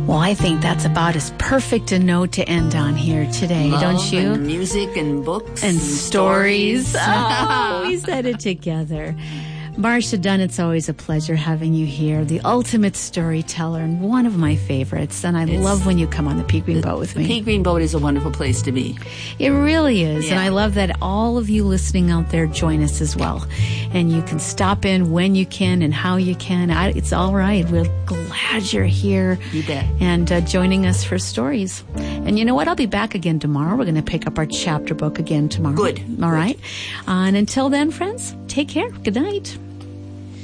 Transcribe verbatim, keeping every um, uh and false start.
Well, I think that's about as perfect a note to end on here today, Love don't you? And music and books and, and stories. stories. Oh, we said it together. Marcia Dunn, it's always a pleasure having you here, the ultimate storyteller and one of my favorites. And I It's- love when you come on the Pea Green Boat with The me. Pea Green Boat is a wonderful place to be. It really is. Yeah. And I love that all of you listening out there join us as well. And you can stop in when you can and how you can. I, it's all right. We're glad you're here. You bet. And uh, joining us for stories. And you know what? I'll be back again tomorrow. We're going to pick up our chapter book again tomorrow. Good. All Good. right. Uh, and until then, friends, take care. Good night.